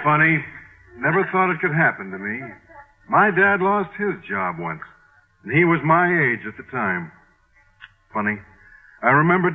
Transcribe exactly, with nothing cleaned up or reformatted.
funny. Never thought it could happen to me. My dad lost his job once, and he was my age at the time. Funny. I remember